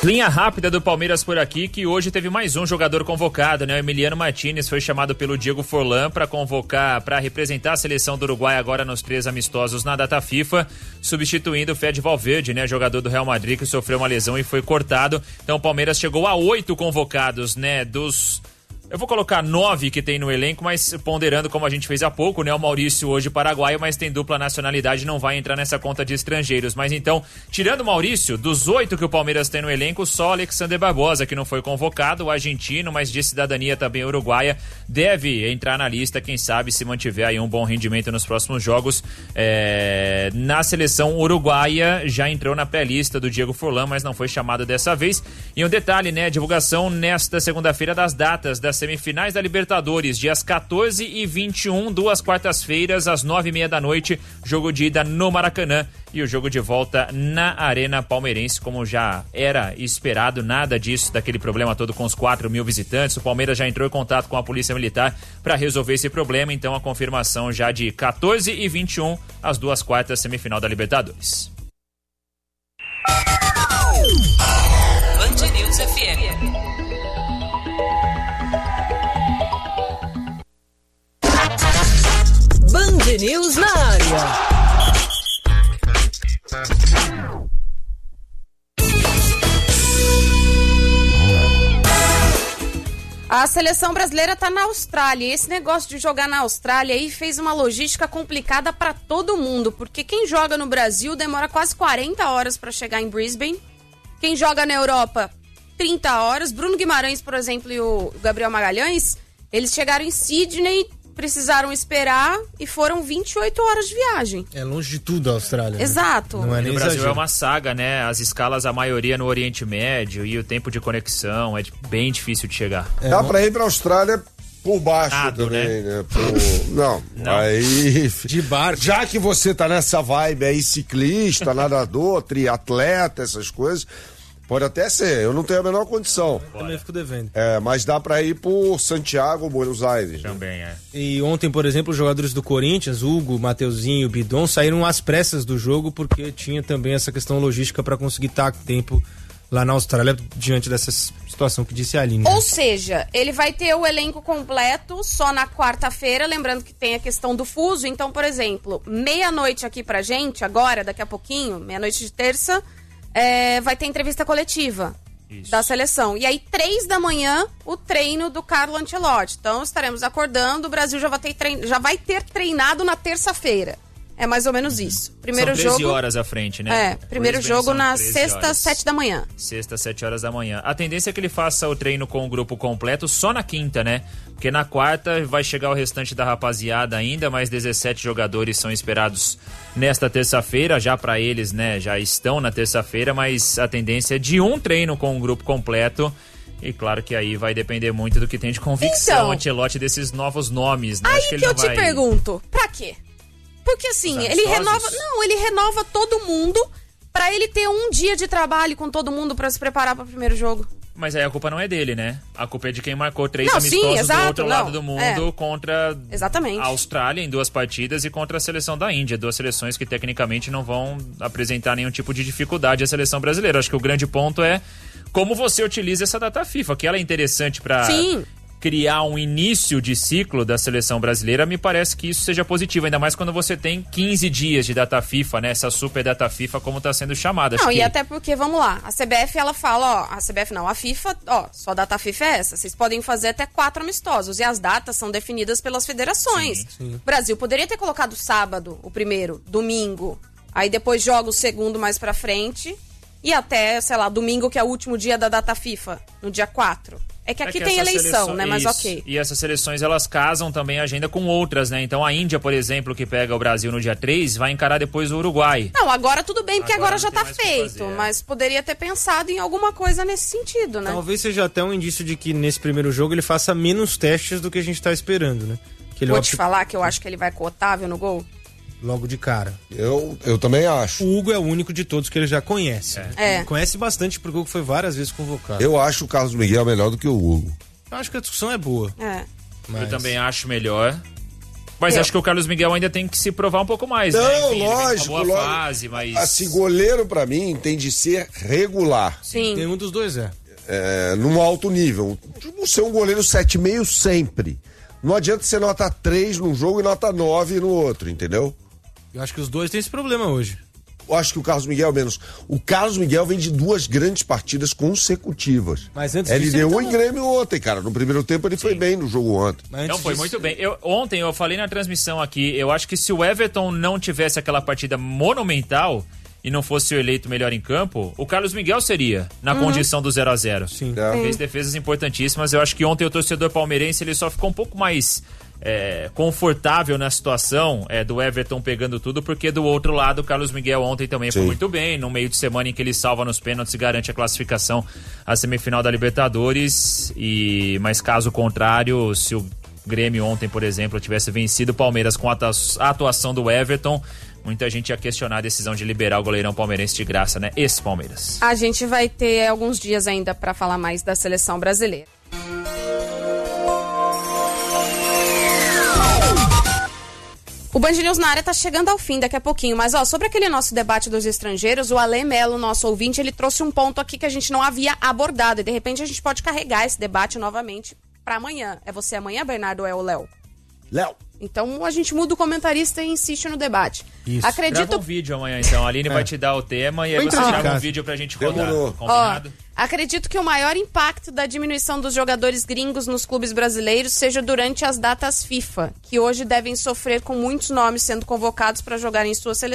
Linha rápida do Palmeiras por aqui, que hoje teve mais um jogador convocado, né? O Emiliano Martínez foi chamado pelo Diego Forlan para representar a seleção do Uruguai agora nos 3 amistosos na data FIFA, substituindo o Fede Valverde, né? Jogador do Real Madrid que sofreu uma lesão e foi cortado. Então o Palmeiras chegou a 8 convocados, né? Eu vou colocar 9 que tem no elenco, mas ponderando como a gente fez há pouco, né? O Maurício hoje paraguaio, mas tem dupla nacionalidade, não vai entrar nessa conta de estrangeiros. Mas então, tirando o Maurício, dos 8 que o Palmeiras tem no elenco, só Alexander Barbosa, que não foi convocado, o argentino, mas de cidadania também uruguaia, deve entrar na lista, quem sabe, se mantiver aí um bom rendimento nos próximos jogos. Na seleção uruguaia, já entrou na pré-lista do Diego Forlan, mas não foi chamado dessa vez. E um detalhe, né? Divulgação nesta segunda-feira das datas das semifinais da Libertadores, dias 14 e 21, 2 quartas-feiras, às 9h30 da noite, jogo de ida no Maracanã e o jogo de volta na Arena Palmeirense, como já era esperado, nada disso, daquele problema todo com os 4.000 visitantes. O Palmeiras já entrou em contato com a Polícia Militar para resolver esse problema, então a confirmação já de 14 e 21, as 2 quartas, semifinal da Libertadores. Band News FM. Band News na área. A seleção brasileira tá na Austrália. E esse negócio de jogar na Austrália aí fez uma logística complicada para todo mundo, porque quem joga no Brasil demora quase 40 horas para chegar em Brisbane. Quem joga na Europa, 30 horas. Bruno Guimarães, por exemplo, e o Gabriel Magalhães, eles chegaram em Sydney, precisaram esperar e foram 28 horas de viagem. É longe de tudo a Austrália. Exato. Né? Não é nem no Brasil exagero. é uma saga, né? As escalas, a maioria no Oriente Médio, e o tempo de conexão é bem difícil de chegar. Dá pra ir pra Austrália por baixo Nado, também, né? Não, aí... De barco. Já que você tá nessa vibe aí, ciclista, nadador, triatleta, essas coisas, pode até ser, eu não tenho a menor condição. Também fico devendo. Mas dá pra ir por Santiago, Buenos Aires. Também é. E ontem, por exemplo, os jogadores do Corinthians, Hugo, Mateuzinho e Bidon, saíram às pressas do jogo porque tinha também essa questão logística para conseguir estar a tempo lá na Austrália diante dessa situação que disse a Aline. Ou seja, ele vai ter o elenco completo só na quarta-feira, lembrando que tem a questão do fuso. Então, por exemplo, meia-noite aqui pra gente, agora, daqui a pouquinho, meia-noite de terça, vai ter entrevista coletiva. Isso. Da seleção. E aí, 3h, o treino do Carlo Ancelotti. Então, estaremos acordando, o Brasil já vai ter treinado na terça-feira. É mais ou menos isso. Primeiro São 13 jogo, horas à frente, né? Primeiro jogo na sexta, 7h. Sexta, 7h. A tendência é que ele faça o treino com o grupo completo só na quinta, né? Porque na quarta vai chegar o restante da rapaziada ainda, mais 17 jogadores são esperados nesta terça-feira, já pra eles, né? Já estão na terça-feira, mas a tendência é de um treino com o grupo completo. E claro que aí vai depender muito do que tem de convicção, Ancelotti, desses novos nomes, né? Aí Acho que eu te pergunto, pra quê? Porque assim, ele renova todo mundo pra ele ter um dia de trabalho com todo mundo pra se preparar pro primeiro jogo. Mas aí a culpa não é dele, né? A culpa é de quem marcou 3 amistosos do outro lado do mundo contra a Austrália em 2 partidas e contra a seleção da Índia. 2 seleções que tecnicamente não vão apresentar nenhum tipo de dificuldade à seleção brasileira. Acho que o grande ponto é como você utiliza essa data FIFA, que ela é interessante pra... Sim. Criar um início de ciclo da seleção brasileira, me parece que isso seja positivo, ainda mais quando você tem 15 dias de data FIFA, né? Essa super data FIFA, como está sendo chamada. Não, e até porque, vamos lá, a CBF, ela fala, a FIFA, só a data FIFA é essa, vocês podem fazer até 4 amistosos, e as datas são definidas pelas federações. Sim. O Brasil poderia ter colocado sábado, o primeiro, domingo, aí depois joga o segundo mais pra frente, e até, sei lá, domingo, que é o último dia da data FIFA, no dia 4. É que aqui tem eleição, né? Mas ok. E essas seleções, elas casam também a agenda com outras, né? Então a Índia, por exemplo, que pega o Brasil no dia 3, vai encarar depois o Uruguai. Não, agora tudo bem, porque agora já tá feito. Mas poderia ter pensado em alguma coisa nesse sentido, né? Talvez seja até um indício de que nesse primeiro jogo ele faça menos testes do que a gente tá esperando, né? Que ele Vou te falar que eu acho que ele vai com o Otávio no gol. Logo de cara. Eu também acho. O Hugo é o único de todos que ele já conhece. Conhece bastante porque o Hugo foi várias vezes convocado. Eu acho o Carlos Miguel melhor do que o Hugo. Eu acho que a discussão é boa. Eu também acho melhor. Mas acho que o Carlos Miguel ainda tem que se provar um pouco mais, Não, né? Enfim, lógico, uma boa fase, mas... Assim, goleiro pra mim tem de ser regular. Sim. Nenhum dos dois Num alto nível. Tipo, ser um goleiro 7,5 sempre. Não adianta ser nota 3 num jogo e nota 9 no outro, entendeu? Eu acho que os dois têm esse problema hoje. Eu acho que o Carlos Miguel menos. O Carlos Miguel vem de 2 grandes partidas consecutivas. Mas antes ele disso, deu ele em Grêmio ontem, cara. No primeiro tempo ele foi bem no jogo ontem. Não, foi muito bem. Ontem eu falei na transmissão aqui, eu acho que se o Everton não tivesse aquela partida monumental e não fosse o eleito melhor em campo, o Carlos Miguel seria na condição do 0-0. Sim. Fez defesas importantíssimas. Eu acho que ontem o torcedor palmeirense ele só ficou um pouco mais confortável na situação do Everton pegando tudo, porque do outro lado o Carlos Miguel ontem também foi muito bem, no meio de semana em que ele salva nos pênaltis e garante a classificação à semifinal da Libertadores. Mas caso contrário, se o Grêmio ontem, por exemplo, tivesse vencido o Palmeiras com a atuação do Everton, muita gente ia questionar a decisão de liberar o goleirão palmeirense de graça, né? Esse Palmeiras. A gente vai ter alguns dias ainda para falar mais da seleção brasileira. O Band News na área tá chegando ao fim daqui a pouquinho, mas sobre aquele nosso debate dos estrangeiros, o Ale Melo, nosso ouvinte, ele trouxe um ponto aqui que a gente não havia abordado e de repente a gente pode carregar esse debate novamente para amanhã. É você amanhã, Bernardo, ou é o Léo? Léo. Então a gente muda o comentarista e insiste no debate. Isso. Grava um vídeo amanhã então, a Aline vai te dar o tema e aí você grava um vídeo pra gente rodar. Combinado? Acredito que o maior impacto da diminuição dos jogadores gringos nos clubes brasileiros seja durante as datas FIFA, que hoje devem sofrer com muitos nomes sendo convocados para jogar em suas seleções.